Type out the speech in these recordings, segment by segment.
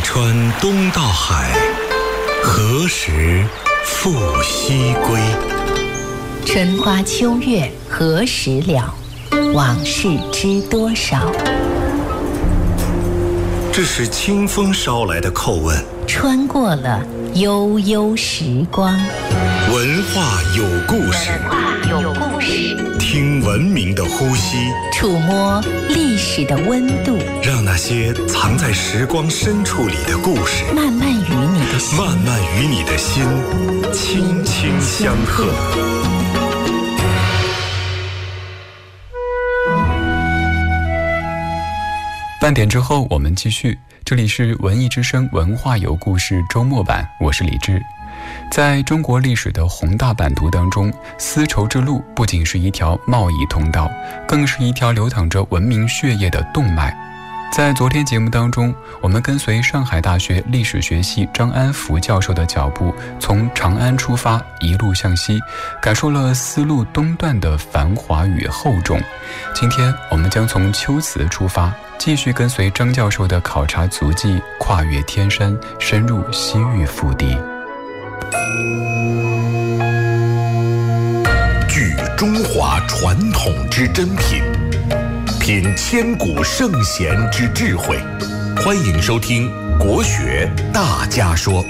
穿东到海，何时复西归？ 春花秋月何时了？往事知多少？ 这是清风捎来的叩问， 穿过了悠悠时光。 文化有故事，听文明的呼吸， 触摸历史的温度， 让那些藏在时光深处里的故事， 慢慢与你的心轻轻相和。 半点之后我们继续，这里是文艺之声文化有故事周末版，我是李志。在中国历史的宏大版图当中，丝绸之路不仅是一条贸易通道，更是一条流淌着文明血液的动脉。在昨天节目当中，我们跟随上海大学历史学系张安福教授的脚步，从长安出发，一路向西，感受了丝路东段的繁华与厚重。今天我们将从秋瓷出发，继续跟随张教授的考察足迹，跨越天山，深入西域腹地。 聚中华传统之珍品，品千古圣贤之智慧。欢迎收听国学大家说。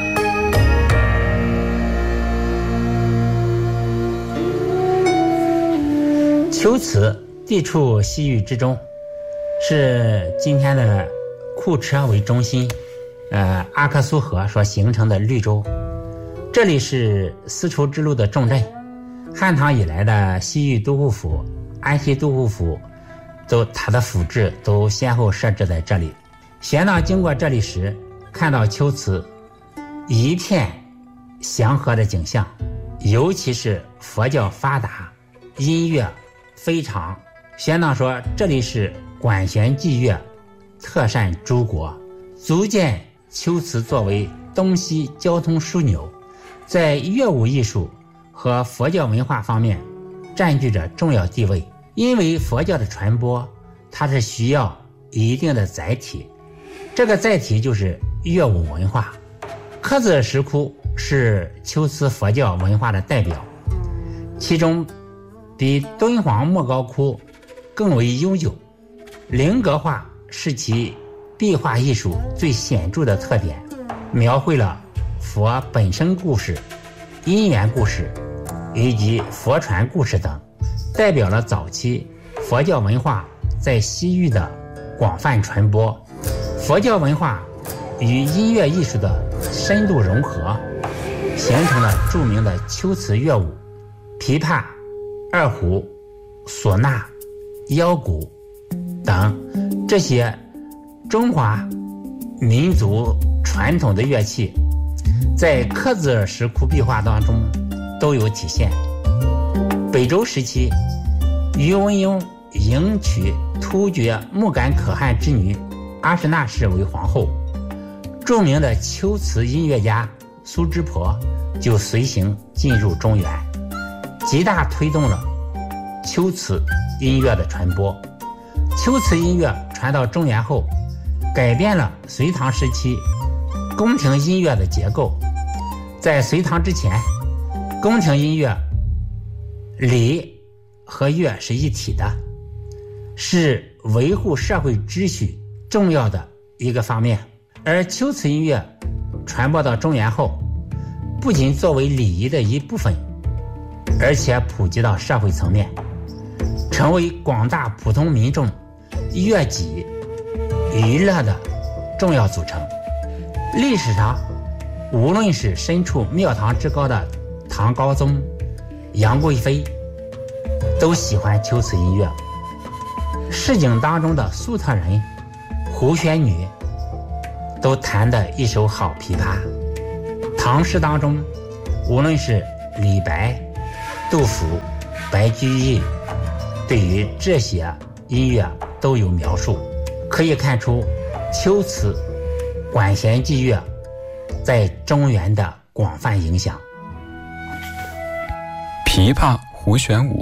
秋瓷地处西域之中，是今天的库车为中心，阿克苏河所形成的绿洲。这里是丝绸之路的重镇，汉唐以来的西域都护府、安西都护府它的府治都先后设置在这里。玄奘经过这里时，看到秋瓷一片祥和的景象，尤其是佛教发达，音乐非常。玄奘说这里是管弦伎乐，特善诸国，足见秋瓷作为东西交通枢纽，在乐舞艺术和佛教文化方面占据着重要地位。因为佛教的传播，它是需要一定的载体，这个载体就是乐舞文化。柯子尔石窟是秋瓷佛教文化的代表，其中比敦煌莫高窟更为悠久。菱格画是其壁画艺术最显著的特点，描绘了佛本身故事、因缘故事以及佛传故事等，代表了早期佛教文化在西域的广泛传播，佛教文化与音乐艺术的深度融合，形成了著名的秋瓷乐舞，琵琶、二胡、唢呐、腰鼓等这些中华民族传统的乐器，在柯子尔石窟壁画当中都有体现。北周时期，于文邕迎娶突厥木杆可汗之女阿史那氏为皇后，著名的秋瓷音乐家苏之婆就随行进入中原，极大推动了秋瓷音乐的传播。秋瓷音乐传到中原后，改变了隋唐时期宫廷音乐的结构。在隋唐之前，宫廷音乐礼和乐是一体的，是维护社会秩序重要的一个方面。而秋瓷音乐传播到中原后，不仅作为礼仪的一部分，而且普及到社会层面，成为广大普通民众乐己娱乐的重要组成。历史上，无论是身处庙堂之高的唐高宗、杨贵妃，都喜欢秋瓷音乐。市井当中的粟特人、胡旋女都弹得一手好琵琶。唐诗当中，无论是李白、杜甫、白居易，对于这些音乐都有描述，可以看出秋瓷管弦伎乐在中原的广泛影响。 琵琶、胡旋舞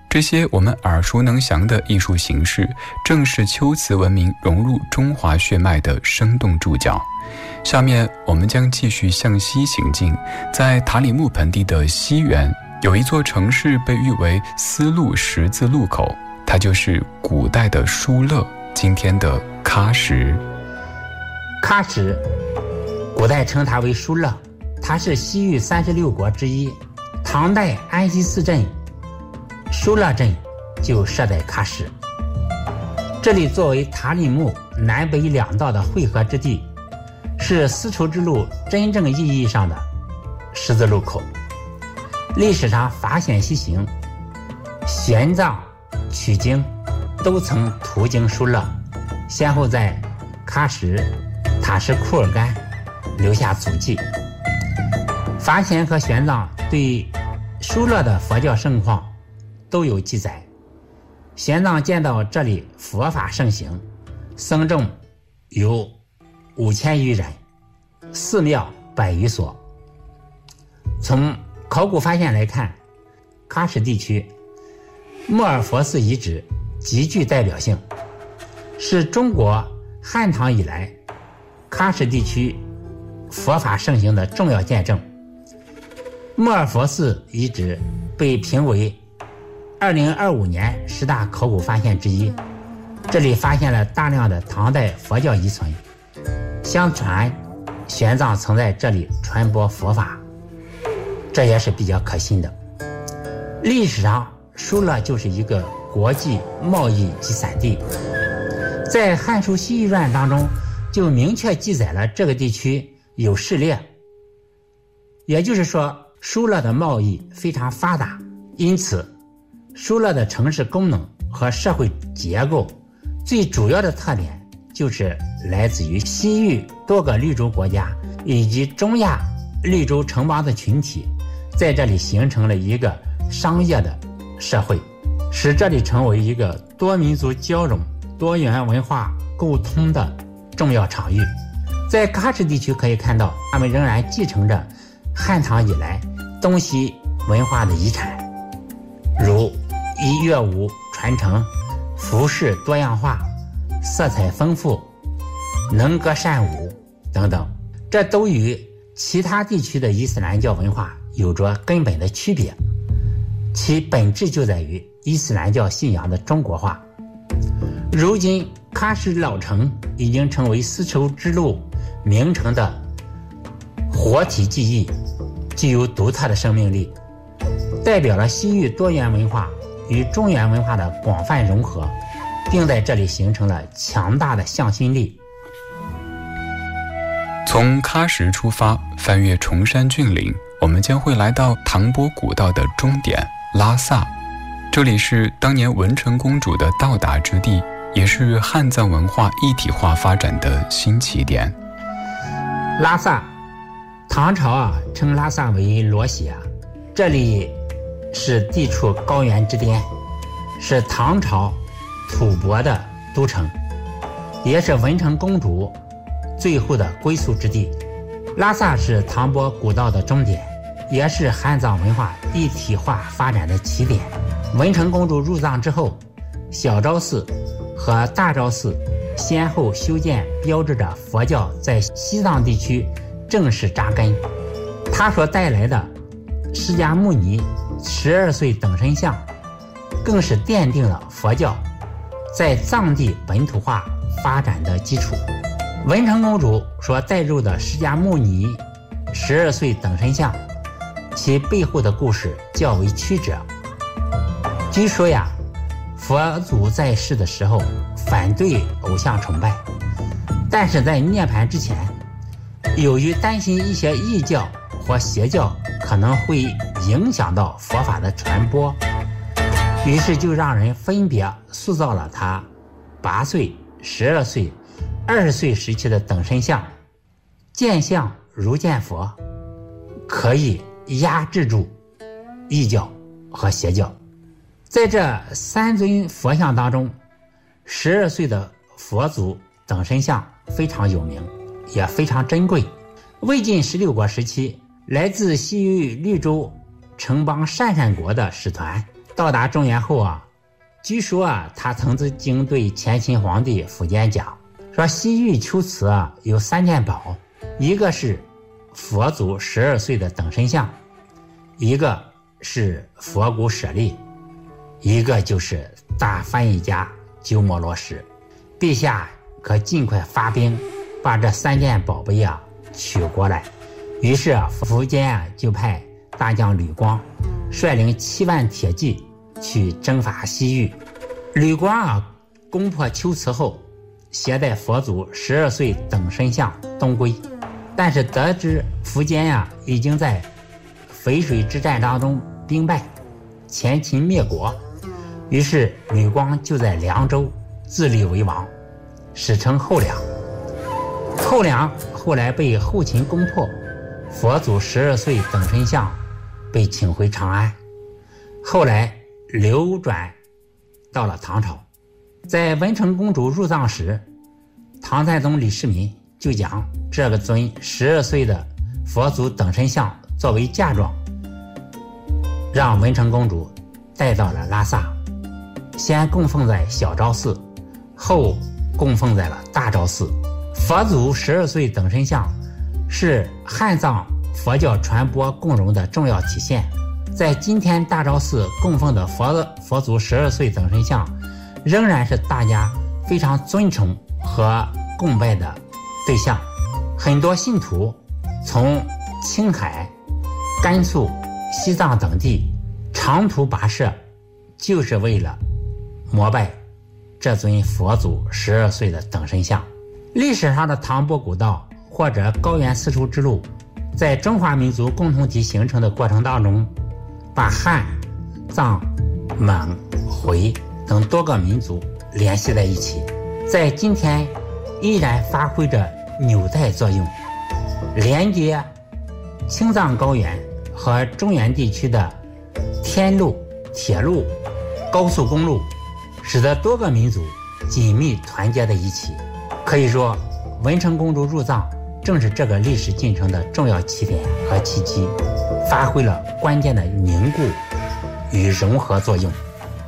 这些我们耳熟能详的艺术形式，正是龟兹文明融入中华血脉的生动注脚。下面我们将继续向西行进，在塔里木盆地的西缘，有一座城市被誉为丝路十字路口，它就是古代的疏勒，今天的喀什。 喀什，古代称它为疏勒，它是西域36国之一。唐代安西四镇疏勒镇就设在喀什，这里作为塔里木南北两道的汇合之地，是丝绸之路真正意义上的十字路口。历史上法显西行、玄奘、取经都曾途经疏勒，先后在喀什、塔什库尔干留下足迹。法显和玄奘对疏勒的佛教盛况都有记载。玄奘见到这里佛法盛行，僧众有5000余人，寺庙100余所。从考古发现来看，喀什地区莫尔佛寺遗址极具代表性，是中国汉唐以来喀什地区佛法盛行的重要见证。莫尔佛寺遗址被评为2025年10大考古发现之一，这里发现了大量的唐代佛教遗存，相传玄奘曾在这里传播佛法，这也是比较可信的。历史上疏勒就是一个国际贸易集散地，在《汉书西域传》当中就明确记载了这个地区有市列，也就是说疏勒的贸易非常发达，因此疏勒的城市功能和社会结构最主要的特点就是来自于西域多个绿洲国家以及中亚绿洲城邦的群体，在这里形成了一个商业的社会，使这里成为一个多民族交融、多元文化沟通的重要场域。在喀什地区可以看到，他们仍然继承着汉唐以来东西文化的遗产，如以乐舞传承、服饰多样化、色彩丰富、能歌善舞等等，这都与其他地区的伊斯兰教文化有着根本的区别，其本质就在于伊斯兰教信仰的中国化。如今喀什老城已经成为丝绸之路名城的活体记忆，具有独特的生命力，代表了西域多元文化与中原文化的广泛融合，并在这里形成了强大的向心力。 从喀什出发，翻越崇山峻岭，我们将会来到唐波古道的终点拉萨。这里是当年文成公主的到达之地，也是汉藏文化一体化发展的新起点。 拉萨，唐朝称拉萨为罗血，这里是地处高原之巅，是唐朝吐蕃的都城，也是文成公主最后的归宿之地。拉萨是唐波古道的终点，也是汉藏文化一体化发展的起点。文成公主入藏之后，小昭寺和大昭寺先后修建，标志着佛教在西藏地区正式扎根。他所带来的释迦牟尼12岁等身像，更是奠定了佛教在藏地本土化发展的基础。文成公主所带入的释迦牟尼12岁等身像，其背后的故事较为曲折。据说佛祖在世的时候反对偶像崇拜，但是在涅槃之前，由于担心一些异教或邪教可能会影响到佛法的传播，于是就让人分别塑造了他8岁、12岁、20岁时期的等身像，见相如见佛，可以压制住异教和邪教。在这3尊佛像当中，12岁的佛祖等身像非常有名，也非常珍贵。魏晋16国时期，来自西域绿洲城邦鄯善国的使团到达中原后据说他曾经对前秦皇帝苻坚讲，说西域秋瓷有3件宝，一个是佛祖12岁的等身像，一个是佛骨舍利，一个就是大翻译家鸠摩罗什。陛下可尽快发兵把这3件宝贝取过来。于是苻坚就派大将吕光率领7万铁骑去征伐西域。吕光攻破龟兹后，携带佛祖12岁等身像东归，但是得知苻坚已经在淝水之战当中兵败，前秦灭国，于是吕光就在凉州自立为王，史称后凉。后凉后来被后秦攻破，佛祖12岁等身像被请回长安，后来流转到了唐朝。在文成公主入葬时，唐太宗李世民就将这个尊12岁的佛祖等身像作为嫁妆，让文成公主带到了拉萨，先供奉在小昭寺，后供奉在了大昭寺。佛祖12岁等身像是汉藏佛教传播共荣的重要体现。在今天大昭寺供奉的佛祖12岁等身像仍然是大家非常尊崇和供拜的对象。很多信徒从青海、甘肃、西藏等地长途跋涉，就是为了膜拜这尊佛祖12岁的等身像。历史上的唐波古道或者高原丝绸之路，在中华民族共同体形成的过程当中，把汉、藏、蒙、回等多个民族联系在一起，在今天依然发挥着纽带作用，连接青藏高原和中原地区的天路、铁路、高速公路，使得多个民族紧密团结在一起。可以说，文成公主入藏正是这个历史进程的重要起点和契机，发挥了关键的凝固与融合作用。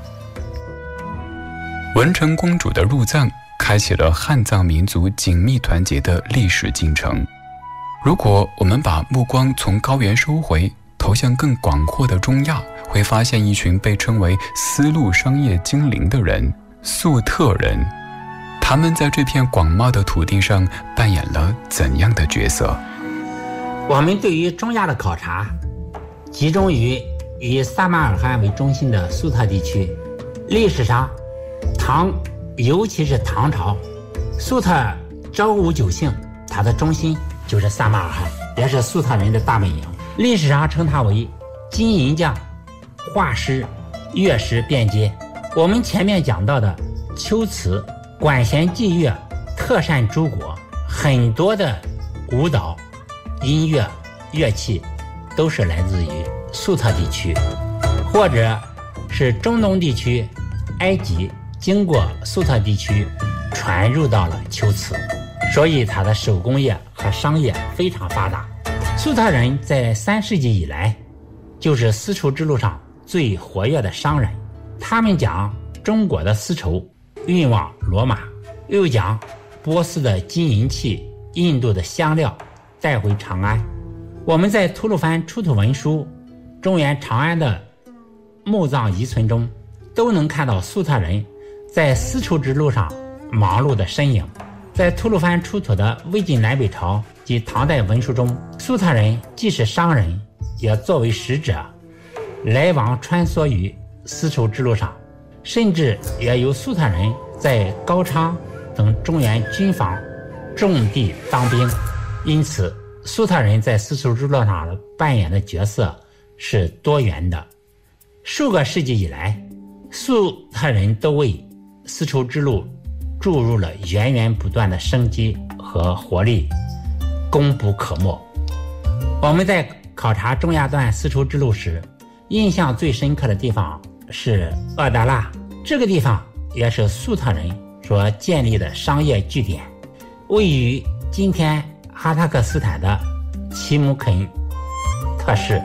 文成公主的入藏开启了汉藏民族紧密团结的历史进程。如果我们把目光从高原收回，投向更广阔的中亚，会发现一群被称为丝路商业精灵的人——粟特人。他们在这片广袤的土地上扮演了怎样的角色？ 我们对于中亚的考察集中于以撒马尔罕为中心的粟特地区。历史上尤其是唐朝，粟特朝五九姓，它的中心就是撒马尔罕，也是粟特人的大本营。历史上称它为金银匠、画师、乐师遍街。我们前面讲到的秋瓷、管弦伎乐特善诸国，很多的舞蹈、音乐、乐器都是来自于粟特地区，或者是中东地区，埃及经过粟特地区传入到了秋瓷，所以它的手工业和商业非常发达。粟特人在3世纪以来就是丝绸之路上最活跃的商人，他们将中国的丝绸运往罗马，又将波斯的金银器、印度的香料带回长安。我们在吐鲁番出土文书、中原长安的墓葬遗存中，都能看到粟特人在丝绸之路上忙碌的身影。在吐鲁番出土的魏晋南北朝及唐代文书中，粟特人既是商人，也作为使者，来往穿梭于丝绸之路上，甚至也有粟特人在高昌等中原军防种地当兵。因此粟特人在丝绸之路上扮演的角色是多元的。数个世纪以来，粟特人都为丝绸之路注入了源源不断的生机和活力，功不可没。我们在考察中亚段丝绸之路时，印象最深刻的地方是厄达拉，这个地方也是粟特人所建立的商业据点，位于今天哈萨克斯坦的齐姆肯特市。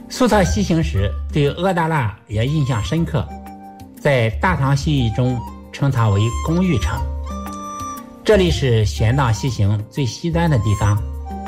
苏特西行时对阿达腊也印象深刻，在《大唐西域》中称它为公寓城。这里是玄奘西行最西端的地方。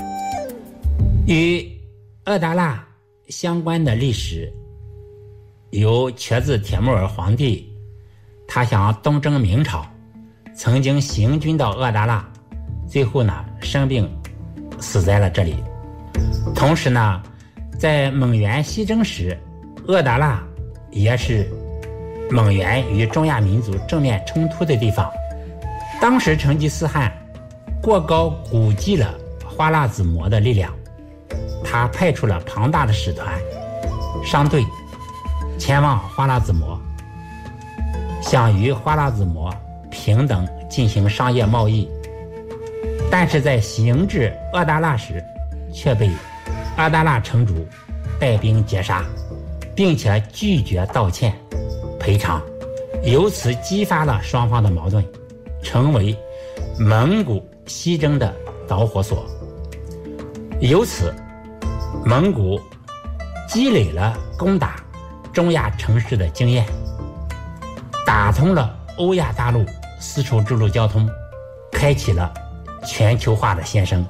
与阿达腊相关的历史有瘸子铁木儿皇帝，他想东征明朝，曾经行军到阿达腊，最后呢生病死在了这里。同时呢，在蒙元西征时，阿达腊也是蒙元与中亚民族正面冲突的地方。当时成吉思汗过高估计了花剌子模的力量，他派出了庞大的使团商队前往花剌子模，想与花剌子模平等进行商业贸易。但是在行至阿达腊时，却被阿达腊城主带兵截杀，并且拒绝道歉赔偿，由此激发了双方的矛盾，成为蒙古西征的导火索。由此，蒙古积累了攻打中亚城市的经验，打通了欧亚大陆丝绸之路交通，开启了全球化的先声。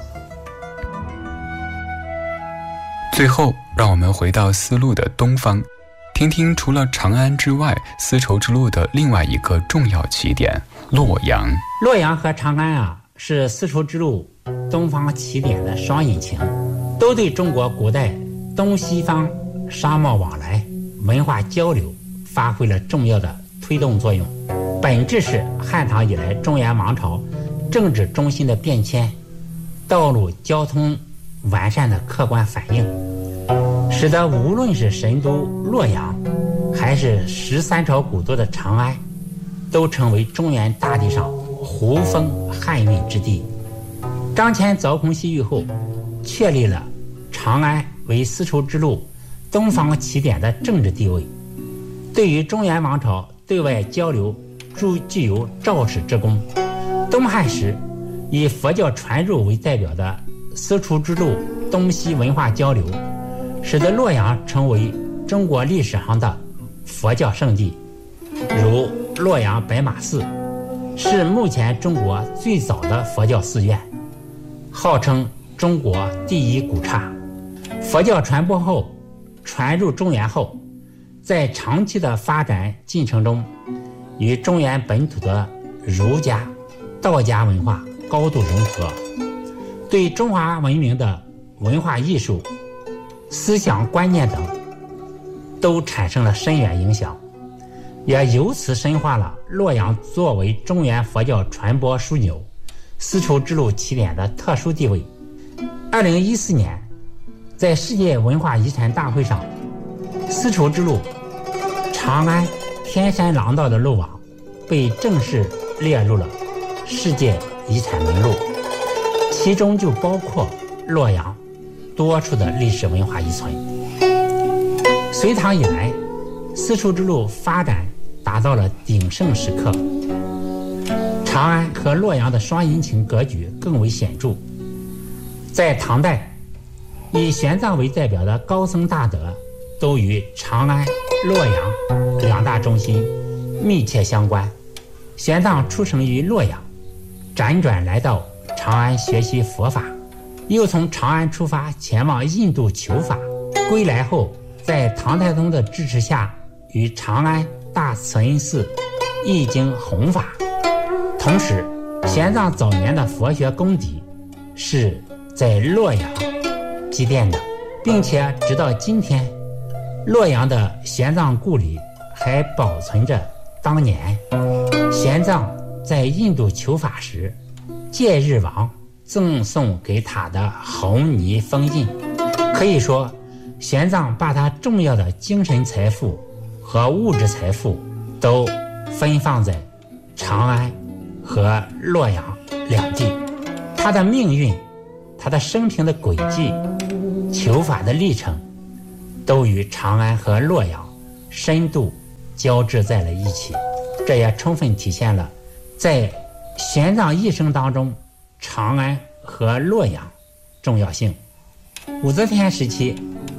最后，让我们回到丝路的东方，听听除了长安之外，丝绸之路的另外一个重要起点——洛阳。 洛阳和长安是丝绸之路东方起点的双引擎，都对中国古代东西方商贸往来、文化交流发挥了重要的推动作用，本质是汉唐以来中原王朝政治中心的变迁、道路交通完善的客观反应，使得无论是神都洛阳，还是13朝古都的长安，都成为中原大地上胡风汉运之地。张骞凿空西域后，确立了长安为丝绸之路东方起点的政治地位，对于中原王朝对外交流具有肇始之功。东汉时，以佛教传入为代表的丝绸之路东西文化交流，使得洛阳成为中国历史上的佛教圣地。如洛阳白马寺是目前中国最早的佛教寺院，号称中国第一古刹。佛教传播后，传入中原后，在长期的发展进程中，与中原本土的儒家、道家文化高度融合，对中华文明的文化艺术、思想观念等都产生了深远影响，也由此深化了洛阳作为中原佛教传播枢纽、丝绸之路起点的特殊地位。2014年，在世界文化遗产大会上，丝绸之路长安天山廊道的路网被正式列入了世界遗产名录，其中就包括洛阳多处的历史文化遗存。隋唐以来，丝绸之路发展达到了鼎盛时刻，长安和洛阳的双引擎格局更为显著。在唐代，以玄奘为代表的高僧大德都与长安、洛阳两大中心密切相关。玄奘出生于洛阳，辗转来到长安学习佛法，又从长安出发前往印度求法，归来后在唐太宗的支持下与长安大慈恩寺译经弘法。同时，玄奘早年的佛学功底是在洛阳积淀的，并且直到今天，洛阳的玄奘故里还保存着当年玄奘在印度求法时戒日王赠送给他的红泥封印。可以说，玄奘把他重要的精神财富和物质财富都分放在长安和洛阳两地。他的命运、他的生平的轨迹、求法的历程，都与长安和洛阳深度交织在了一起。这也充分体现了在玄奘一生当中长安和洛阳重要性。武则天时期，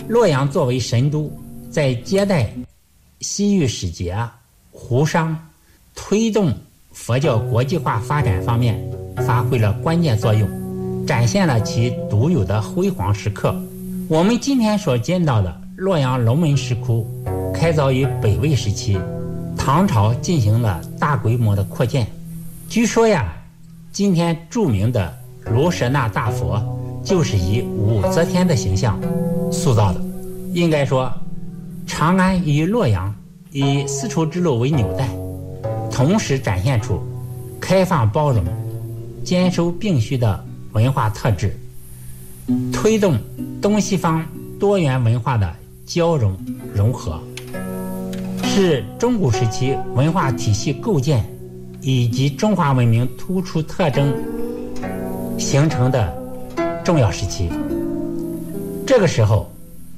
洛阳作为神都，在接待西域使节、胡商、推动佛教国际化发展方面发挥了关键作用，展现了其独有的辉煌时刻。我们今天所见到的洛阳龙门石窟，开凿于北魏时期，唐朝进行了大规模的扩建。据说呀，今天著名的卢舍那大佛就是以武则天的形象塑造的。应该说，长安与洛阳以丝绸之路为纽带，同时展现出开放包容、兼收并蓄的文化特质，推动东西方多元文化的交融融合，是中古时期文化体系构建以及中华文明突出特征形成的重要时期。这个时候，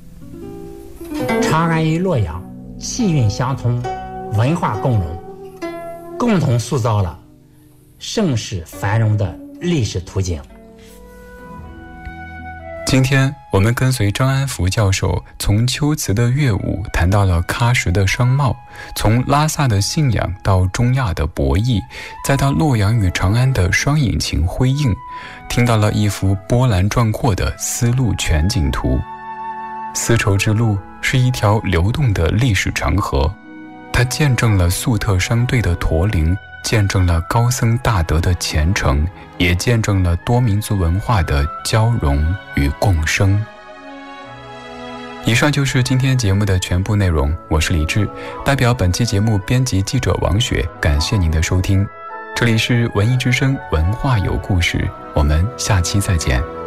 长安与洛阳气韵相通，文化共融，共同塑造了盛世繁荣的历史图景。 今天我们跟随张安福教授从秋瓷的乐舞谈到了喀什的商贸，从拉萨的信仰到中亚的博弈，再到洛阳与长安的双引擎辉映，听到了一幅波澜壮阔的丝路全景图。丝绸之路是一条流动的历史长河，它见证了粟特商队的驼铃，见证了高僧大德的虔诚，也见证了多民族文化的交融与共生。以上就是今天节目的全部内容，我是李志，代表本期节目编辑记者王雪，感谢您的收听。这里是文艺之声文化有故事，我们下期再见。